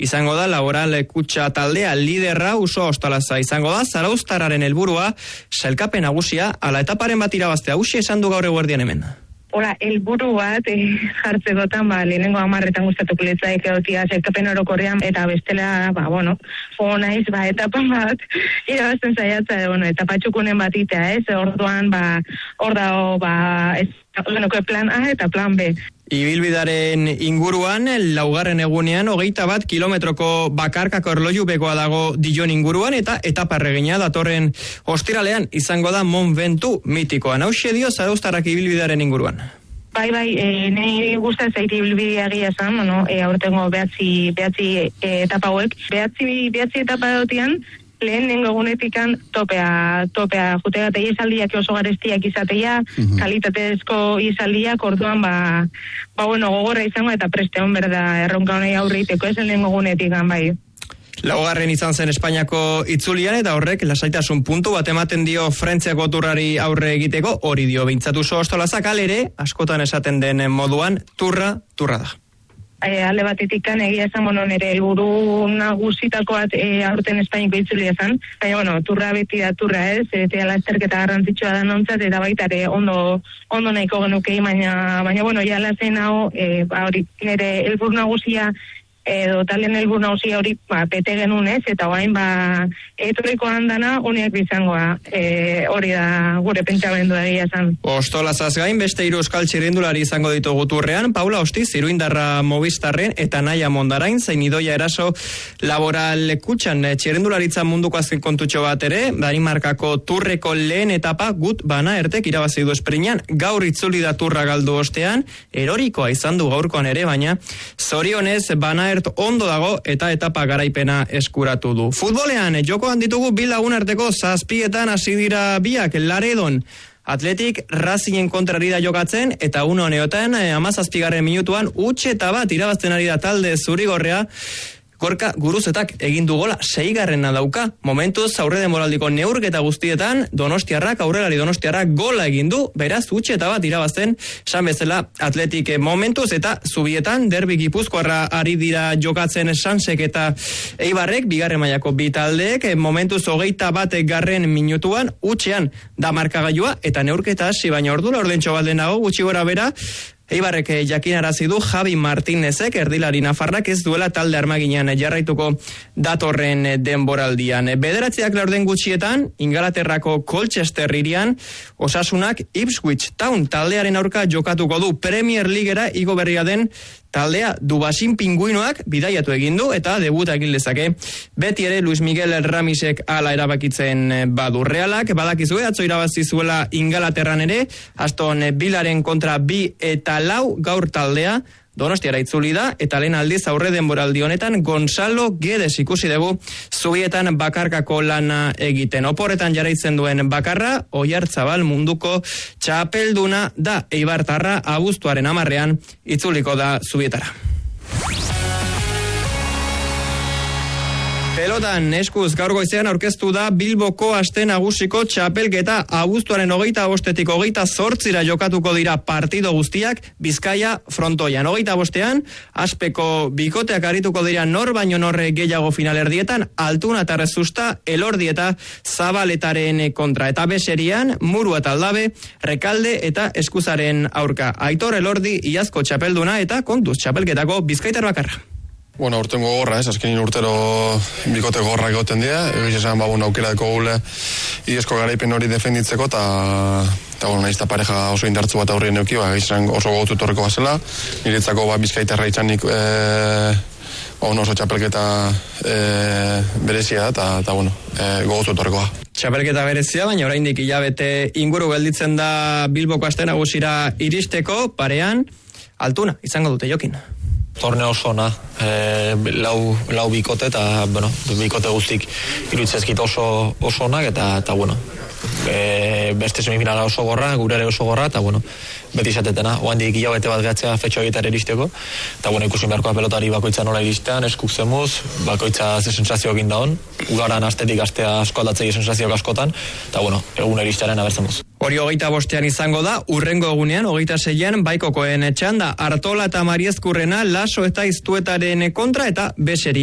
izango da Laboral Kutxa taldea liderra Uso Ostalaza izango da. Zarauztarraren helburua sailkapen nagusia ala etaparen bat irabaztea. Hauxe esan du gaur eguerdian hemen. Hola, helburu bat jartzekotan, lehenengo 10etan gustatuko litzaik egotia sailkapen orokorrean eta bestela, naiz, etapa bat irabazten saiatzea, etapa txukunen bat itea, ez? Orduan, hor dago, plan A eta plan B. Ibilbidaren inguruan, laugarren egunean, 21 kilometroko bakarkako erlojupekoa dago Dijon inguruan, eta etaparregina datorren ostiralean izango da Mont Ventoux mitikoan. Hauxe dio Zarauztarrak ibilbidaren inguruan. Bai, nahi gustatzen zait ibilbidea egia esan, aurtengo behatzi etapa hauek. Behatzi etapa dautian, lehenengo egunetikan topea jutegatei izaldiak oso garestiak izatea, kalitatezko izaldiak, orduan gogorra izango eta preste hon berda erronka honei aurriteko ezen lehenengo egunetikan, bai. Laugarren izan zen Espainiako itzulian eta horrek lasaitasun puntu bat ematen dio Frantziako turrari aurre egiteko, hori dio behintzat Uso Ostolazak, alere, askotan esaten den moduan, turra da. Alde batetik egia esan, nire helburu nagusitako bat aurten Espainiko itzulia zen. Baina, turra beti da turra ez, eta lasterketa garrantzitsua da nontzat, eta baita ere ondo nahiko genukei, baina jala zen hau, nire helburu nagusia, talen helburu nagusia hori bete genuen ez, eta orain etorriko handana honiak bizangoa, hori da gure pentsamendu egia esan. Ostolazaz gain, beste 3 euskal txirrindulari izango ditugu turrean, Paula Ostiz, Iruindarra Movistarren, eta Naia Mondarain, zein Idoia Eraso Laboral Kutxan txirrindularitza munduko azken kontutxo bat ere, Danimarkako turreko lehen etapa gut bana ertek irabazi du esprinan, gaur itzuli da turra galdu ostean, erorikoa izan du gaurkoan ere, baina zorionez bana ondo dago eta etapa garaipena eskuratu du. Futbolean, jokoan ditugu bi lagun arteko 7etan hasi dira biak Laredon. Atletik Racingen kontrari da jokatzen eta uno honeotan 17. minutuan utxe bat irabazten ari da talde zurigorrea. Gorka Guruzetak egin du gola 6. dauka. Momentuz aurre denboraldiko neurketa guztietan aurrelari donostiarrak gola egin du, beraz utxe bat irabazten esan bezala Atletik momentuz eta zubietan derbi gipuzkoarra ari dira jokatzen Sansek eta Eibarrek, bigarren mailako bi taldeek, momentuz 21. minutuan utxean da markagailua eta neurketa hasi baina ordura ordentxo balden dago gutxi gora bera. Eibarrek jakinarazi du Javi Martinezek erdilari nafarrak ez duela talde armaginean jarraituko datorren denboraldian. 9 laurden gutxietan, Ingalaterrako Colchester hirian, Osasunak Ipswich Town taldearen aurka jokatuko du Premier Leaguera igo berria den taldea Dubasin Pinguinoak bidaiatu egin du eta debuta egin lezake. Beti ere Luis Miguel Ramisek hala erabakitzen badu. Realak badakizue atzo irabazi zuela Ingalaterran ere, Aston Villaren kontra 2 eta 4 gaur taldea Donostiara itzuli da eta lehen aldiz aurre denboraldi honetan Gonzalo Guedes ikusi dugu zubietan bakarkako lana egiten. Oporretan jarraitzen duen bakarra Oiartzabal munduko txapelduna da Eibartarra abuztuaren 10ean itzuliko da zubietara. Pelotan eskuz gaur goizean aurkeztu da Bilboko aste nagusiko txapelketa abuztuaren 25-etik 28 jokatuko dira partido guztiak Bizkaia frontoian. 25ean Aspeko bikoteak arituko dira nor baino norre gehiago finalerdietan, Altuna eta Rezusta, Elordi eta Zabaletaren kontra. Eta beserian Muru eta Aldabe, Rekalde eta Eskuzaren aurka. Aitor Elordi iazko txapelduna eta kontuz txapelketako bizkaitar bakarra. Urtengo gorra, azkenin urtero bikote gorra egoten dira, egiz esan, aukera deko gule iezko garaipen hori defenditzeko, eta nahiz eta pareja oso indartzu bat aurrien neuki, egiz esan oso gogotu torreko bazela, niretzako bizkaitarra itxanik oso txapelketa berezia da, eta gogotu torrekoa. Txapelketa berezia, baina oraindik hilabete inguru gelditzen da Bilboko aste nagusira iristeko, parean, Altuna, izango dute Jokin. Torneo oso ona, lau bikote eta, bikote guztik iruditzezkit oso onak eta beste semifinala oso gorra, gure ere oso gorra, eta beti izatetena, oandik hilabete bat gehatzea fetxo egitera iristeko, eta ikusi beharkoa pelotari bakoitza nola iristean, eskuk zemuz, bakoitza ze sensazio egin daun, ugaran astetik astea asko aldatzei sensazioak askotan, eta egun iristearen abertzen muz. Hori 25ean izango da, urrengo egunean, 26ean, Baikokoen txanda, Artola eta Mariezkurrena, Laso eta Iztuetaren kontra eta Beseri.